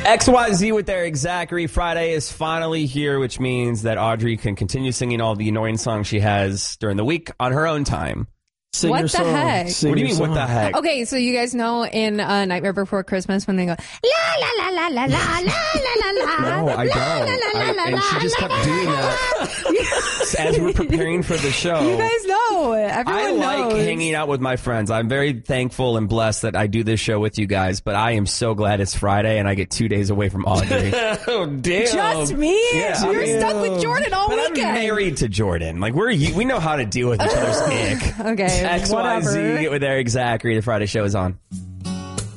XYZ with Eric Zachary. Friday is finally here, which means that Audrey can continue singing all the annoying songs she has during the week on her own time. Sing what your the song. heck? Sing What do you your mean, what song. the heck? Okay, so you guys know in Nightmare Before Christmas when they go, la la la la la la la la la. No, I don't. And she just kept doing that as we're preparing for the show. You guys know. Everyone I like knows. hanging out with my friends. I'm very thankful and blessed that I do this show with you guys, but I am so glad it's Friday and I get 2 days away from Audrey. Oh, damn. Just me? Yeah, You're I mean- stuck with Jordan all But weekend. I'm married to Jordan. Like, we know how to deal with each other's ick. Okay, XYZ whatever. with Eric Zachary. The Friday show is on.